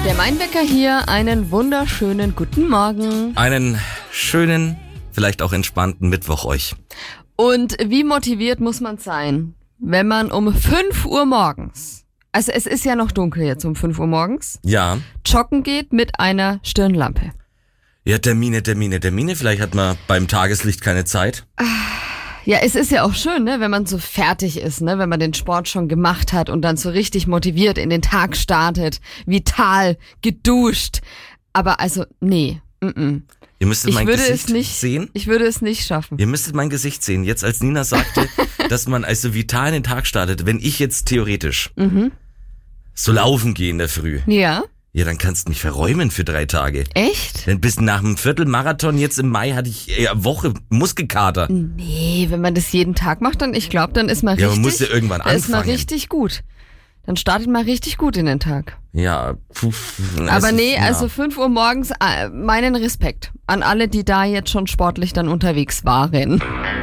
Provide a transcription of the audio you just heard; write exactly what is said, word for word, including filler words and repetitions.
Der Mainwecker hier, einen wunderschönen guten Morgen. Einen schönen, vielleicht auch entspannten Mittwoch euch. Und wie motiviert muss man sein, wenn man um fünf Uhr morgens, also es ist ja noch dunkel jetzt um fünf Uhr morgens, Ja. joggen geht mit einer Stirnlampe? Ja, Termine, Termine, Termine. Vielleicht hat man beim Tageslicht keine Zeit. Ja, es ist ja auch schön, ne, wenn man so fertig ist, ne, wenn man den Sport schon gemacht hat und dann so richtig motiviert in den Tag startet, vital, geduscht. Aber also, nee, mm-mm. Ihr müsstet Ich mein würde Gesicht es nicht sehen. Ich würde es nicht schaffen. Ihr müsstet mein Gesicht sehen. Jetzt als Nina sagte, dass man also vital in den Tag startet. Wenn ich jetzt theoretisch Mhm. so laufen gehe in der Früh, Ja? ja, dann kannst du mich verräumen für drei Tage. Echt? Denn bis nach einem Viertelmarathon jetzt im Mai hatte ich äh, eine Woche Muskelkater. Nee, wenn man das jeden Tag macht, dann, ich glaube, dann ist man Ja, richtig. man muss ja irgendwann dann ist man anfangen. richtig gut. Dann startet man richtig gut in den Tag. Ja, puh, Aber es nee, ist- ja. also fünf Uhr morgens, äh, meinen Respekt an alle, die da jetzt schon sportlich dann unterwegs waren.